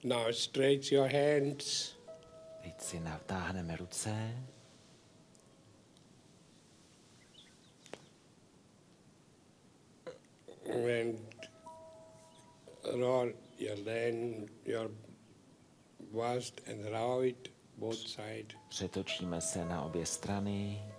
Now stretch your hands. Teď si natáhneme ruce. And roll your bust and roll it both sides. Přetočíme se na obě strany.